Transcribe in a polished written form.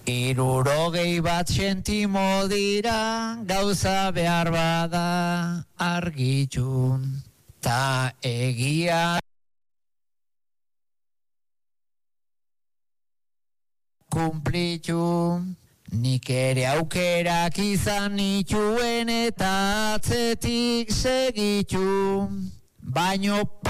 61 zentimo dira, gauza behar bada argitu, ta egia kumplitu. Nik ere aukerak izan nituen eta atzetik segitu, baino